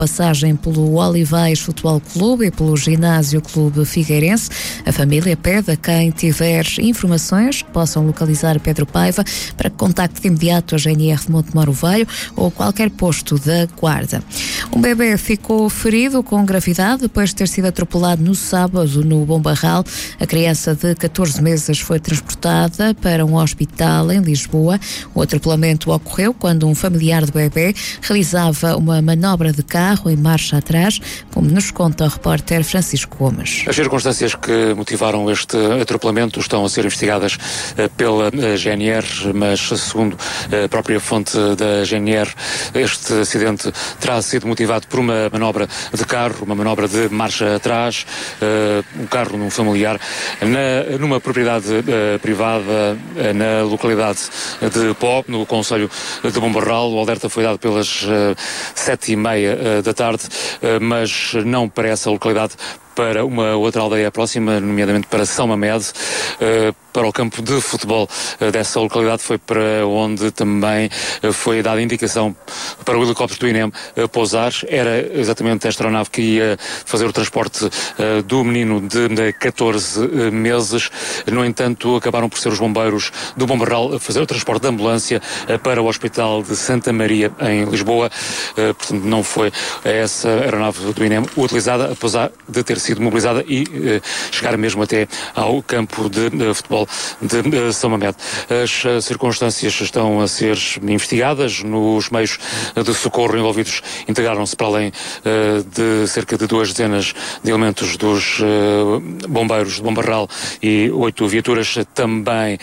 passagem pelo Olivais Futebol Clube e pelo Ginásio Clube Figueirense. A família pede a quem tiver informações que possam localizar Pedro Paiva para que contacte de imediato a GNR de Montemor Velho ou qualquer posto da Guarda. Um bebê ficou ferido com gravidade depois de ter sido atropelado no sábado no Bom Barral. A criança de 14 meses foi transportada para um hospital em Lisboa. O atropelamento ocorreu quando um familiar do bebê realizava uma manobra de carro em marcha atrás, como nos conta o repórter Francisco Gomes. As circunstâncias que motivaram este atropelamento estão a ser investigadas pela GNR, mas segundo a própria fonte da GNR, este acidente terá sido motivado por uma manobra de carro, uma manobra de marcha atrás, um carro num familiar, numa propriedade privada na localidade de Pó, no concelho de Bom Barral. O alerta foi dado pelas 7h30 da tarde, mas não para essa localidade, para uma outra aldeia próxima, nomeadamente para São Mamede, para o campo de futebol dessa localidade. Foi para onde também foi dada indicação para o helicóptero do INEM pousar. Era exatamente esta aeronave que ia fazer o transporte do menino de 14 meses. No entanto, acabaram por ser os bombeiros do Bom Barral a fazer o transporte de ambulância para o Hospital de Santa Maria, em Lisboa. Portanto, não foi essa aeronave do INEM utilizada, apesar de ter sido mobilizada e chegar mesmo até ao campo de futebol de São Mamede. As circunstâncias estão a ser investigadas. Nos meios de socorro envolvidos integraram-se, para além de cerca de 2 dezenas de elementos dos bombeiros de Bom Barral e 8 viaturas, também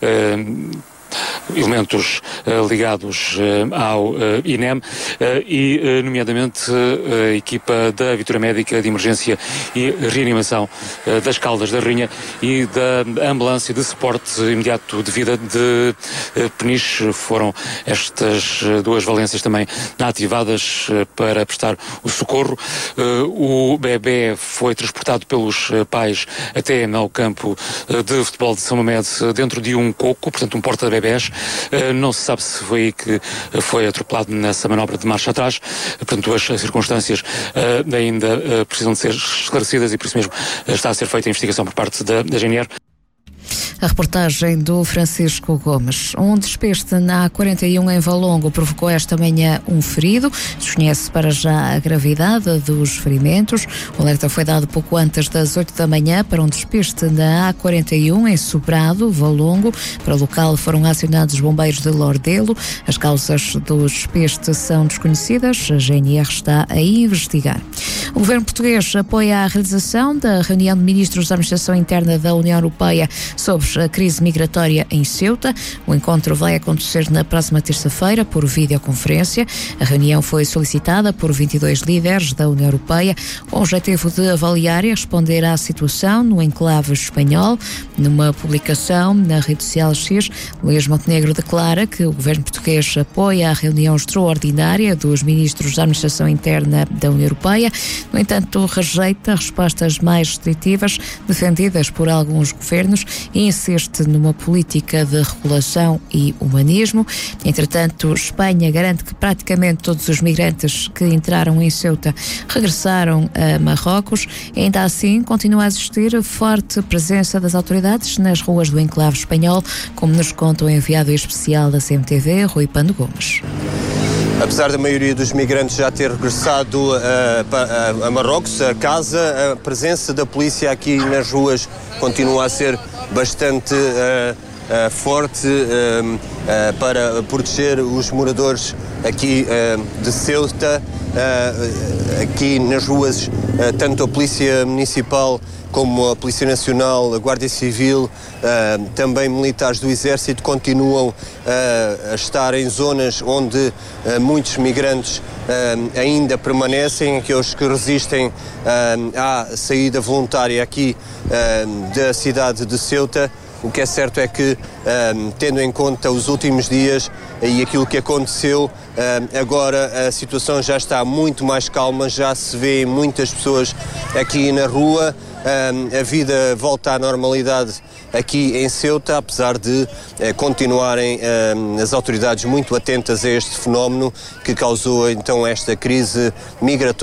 elementos ligados ao INEM e, nomeadamente, a equipa da Viatura Médica de Emergência e Reanimação das Caldas da Rainha e da Ambulância de Suporte Imediato de Vida de Peniche. Foram estas 2 valências também ativadas para prestar o socorro. O bebê foi transportado pelos pais até ao campo de futebol de São Mamede, dentro de um coco, portanto um porta-bebés. Não se sabe se foi aí que foi atropelado nessa manobra de marcha atrás. Portanto, as circunstâncias ainda precisam de ser esclarecidas e por isso mesmo está a ser feita a investigação por parte da GNR. A reportagem do Francisco Gomes. Um despiste na A41 em Valongo provocou esta manhã um ferido. Desconhece para já a gravidade dos ferimentos. O alerta foi dado pouco antes das 8 da manhã para um despiste na A41 em Sobrado, Valongo. Para o local foram acionados os bombeiros de Lordelo. As causas do despiste são desconhecidas. A GNR está a investigar. O governo português apoia a realização da reunião de ministros da Administração Interna da União Europeia sobre a crise migratória em Ceuta. O encontro vai acontecer na próxima terça-feira por videoconferência. A reunião foi solicitada por 22 líderes da União Europeia com o objetivo de avaliar e responder à situação no enclave espanhol. Numa publicação na rede social X, Luís Montenegro declara que o governo português apoia a reunião extraordinária dos ministros da Administração Interna da União Europeia. No entanto, rejeita respostas mais restritivas defendidas por alguns governos e insiste numa política de regulação e humanismo. Entretanto, Espanha garante que praticamente todos os migrantes que entraram em Ceuta regressaram a Marrocos. Ainda assim, continua a existir forte presença das autoridades nas ruas do enclave espanhol, como nos conta o enviado especial da CMTV, Rui Pando Gomes. Apesar da maioria dos migrantes já ter regressado a Marrocos, a casa, a presença da polícia aqui nas ruas continua a ser bastante forte para proteger os moradores aqui de Ceuta. Aqui nas ruas, tanto a Polícia Municipal como a Polícia Nacional, a Guarda Civil, também militares do Exército continuam a estar em zonas onde muitos migrantes ainda permanecem, aqueles que resistem à saída voluntária aqui da cidade de Ceuta. O que é certo é que, tendo em conta os últimos dias e aquilo que aconteceu, agora a situação já está muito mais calma, já se vê muitas pessoas aqui na rua. A vida volta à normalidade aqui em Ceuta, apesar de continuarem as autoridades muito atentas a este fenómeno que causou então esta crise migratória.